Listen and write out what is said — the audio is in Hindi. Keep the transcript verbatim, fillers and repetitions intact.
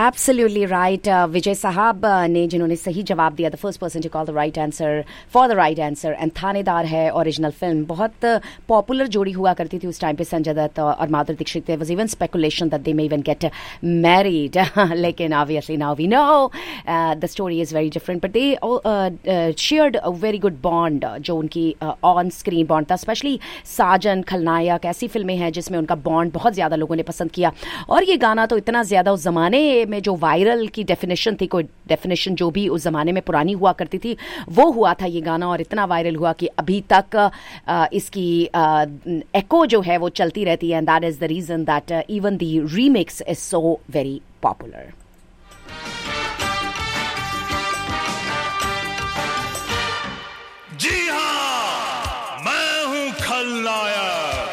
एब्सोल्युटली राइट विजय साहब ने जिन्होंने सही जवाब दिया, the first person to call the right answer for the right answer, and थानेदार है ओरिजिनल फिल्म। बहुत पॉपुलर जोड़ी हुआ करती थी उस टाइम पे, संजय दत्त और Madhuri Dixit. There was even speculation that they may even get married, लेकिन obviously now we know the story is very different, but they shared a very good bond, जो उनकी ऑन स्क्रीन बॉन्ड था। स्पेशली साजन, खलनायक, ऐसी फिल्में हैं जिसमें उनका बॉन्ड बहुत ज्यादा लोगों ने पसंद किया। और ये गाना तो इतना ज्यादा उस जमाने में जो वायरल की डेफिनेशन थी, कोई डेफिनेशन जो भी उस जमाने में पुरानी हुआ करती थी, वो हुआ था ये गाना, और इतना वायरल हुआ कि अभी तक आ, इसकी एको जो है वो चलती रहती है, and that is the reason that even the remix is so very popular.